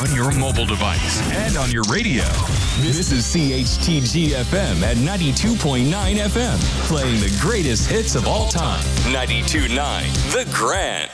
on your mobile device and on your radio. This is CHTG FM at 92.9 FM, playing the greatest hits of all time. 92.9 The Grand.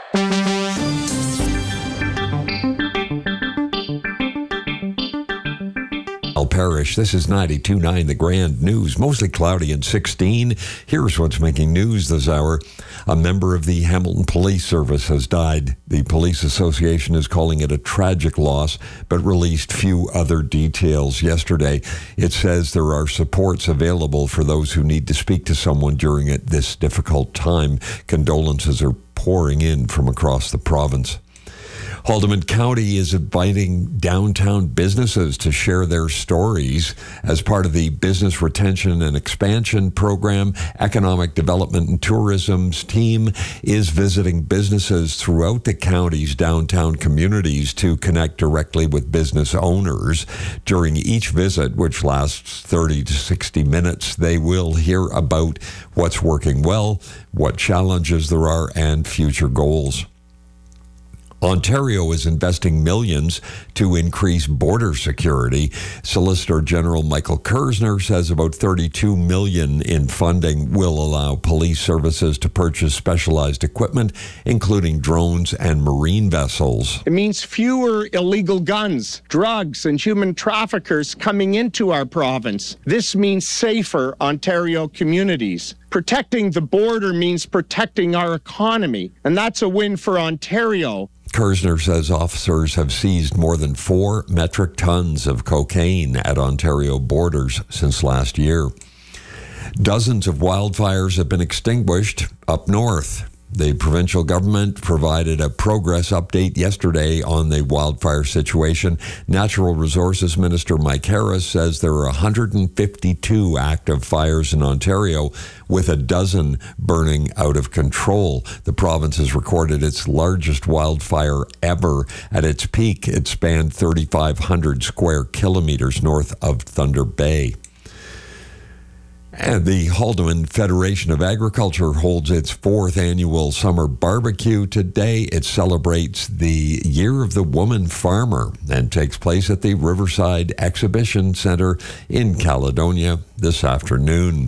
Parish. This is 92.9 The Grand News. Mostly cloudy and 16. Here's what's making news this hour. A member of the Hamilton Police Service has died. The Police Association is calling it a tragic loss, but released few other details yesterday. It says there are supports available for those who need to speak to someone during this difficult time. Condolences are pouring in from across the province. Haldimand County is inviting downtown businesses to share their stories as part of the Business Retention and Expansion Program. Economic Development and Tourism's team is visiting businesses throughout the county's downtown communities to connect directly with business owners. During each visit, which lasts 30 to 60 minutes, they will hear about what's working well, what challenges there are, and future goals. Ontario is investing millions to increase border security. Solicitor General Michael Kersner says about $32 million in funding will allow police services to purchase specialized equipment, including drones and marine vessels. It means fewer illegal guns, drugs, and human traffickers coming into our province. This means safer Ontario communities. Protecting the border means protecting our economy, and that's a win for Ontario. Kersner says officers have seized more than 4 metric tons of cocaine at Ontario borders since last year. Dozens of wildfires have been extinguished up north. The provincial government provided a progress update yesterday on the wildfire situation. Natural Resources Minister Mike Harris says there are 152 active fires in Ontario, with a dozen burning out of control. The province has recorded its largest wildfire ever. At its peak, it spanned 3,500 square kilometers north of Thunder Bay. And the Haldimand Federation of Agriculture holds its 4th annual summer barbecue today. It celebrates the Year of the Woman Farmer and takes place at the Riverside Exhibition Centre in Caledonia this afternoon.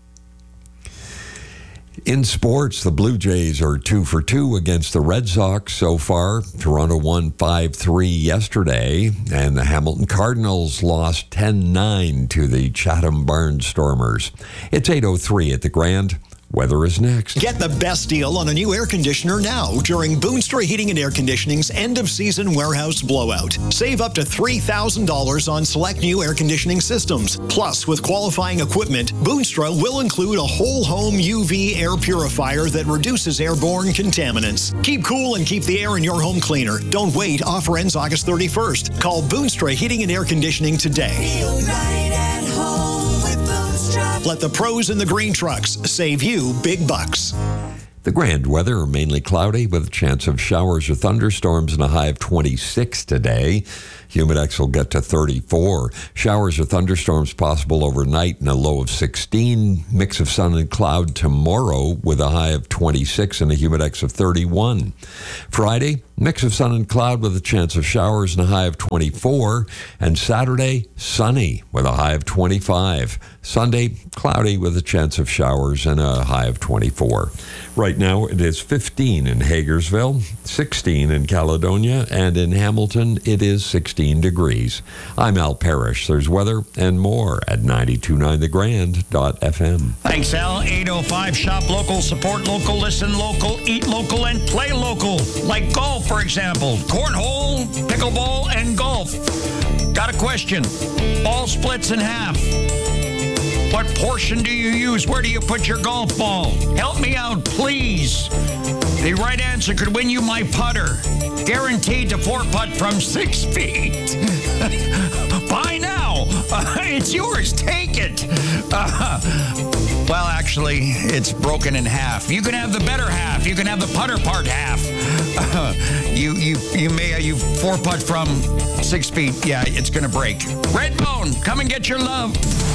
In sports, the Blue Jays are 2 for 2 against the Red Sox so far. Toronto won 5-3 yesterday, and the Hamilton Cardinals lost 10-9 to the Chatham Barnstormers. It's 8:03 at the Grand. Weather is next. Get the best deal on a new air conditioner now during Boonstra Heating and Air Conditioning's end-of-season warehouse blowout. Save up to $3,000 on select new air conditioning systems. Plus, with qualifying equipment, Boonstra will include a whole-home UV air purifier that reduces airborne contaminants. Keep cool and keep the air in your home cleaner. Don't wait. Offer ends August 31st. Call Boonstra Heating and Air Conditioning today. Feel right at home with Boonstra. Let the pros in the green trucks save you big bucks. The Grand weather, mainly cloudy with a chance of showers or thunderstorms and a high of 26 today. Humidex will get to 34. Showers or thunderstorms possible overnight and a low of 16. Mix of sun and cloud tomorrow with a high of 26 and a humidex of 31. Friday, mix of sun and cloud with a chance of showers and a high of 24. And Saturday, sunny with a high of 25. Sunday, cloudy with a chance of showers and a high of 24. Right now, it is 15 in Hagersville, 16 in Caledonia, and in Hamilton, it is 16 degrees. I'm Al Parrish. There's weather and more at 929thegrand.fm. Thanks, Al. 805, shop local, support local, listen local, eat local, and play local. Like golf, for example. Cornhole, pickleball, and golf. Got a question. Ball splits in half. What portion do you use? Where do you put your golf ball? Help me out, please. The right answer could win you my putter. Guaranteed to 4-putt from 6 feet. Buy now. It's yours. Take it. Well, actually, it's broken in half. You can have the better half. You can have the putter part half. You 4-putt from 6 feet. Yeah, it's going to break. Redbone, come and get your love.